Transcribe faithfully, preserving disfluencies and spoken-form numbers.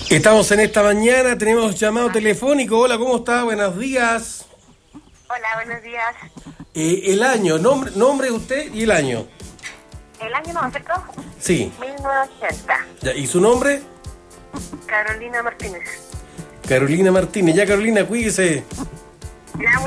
Estamos en esta mañana, tenemos llamado telefónico. Hola, ¿cómo está? Buenos días. Hola, buenos días. Eh, el año, nombre, nombre de usted y el año. ¿El año no, cierto? Sí. mil novecientos ochenta. Ya, ¿y su nombre? Carolina Martínez. Carolina Martínez. Ya, Carolina, cuídese. Ya,